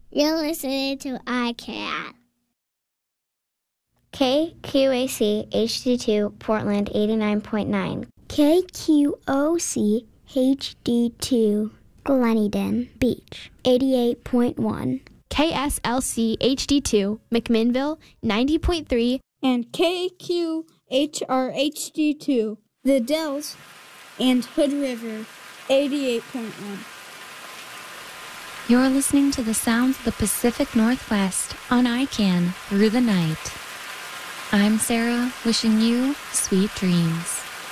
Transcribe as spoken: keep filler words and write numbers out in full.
You're listening to I Can. K Q A C H D two Portland eighty-nine point nine. K Q O C H D two Gleneden Beach eighty-eight point one. K S L C H D two McMinnville ninety point three. And K Q H R H D two The Dells and Hood River eighty-eight point one. You're listening to the sounds of the Pacific Northwest on I CAN through the night. I'm Sarah, wishing you sweet dreams.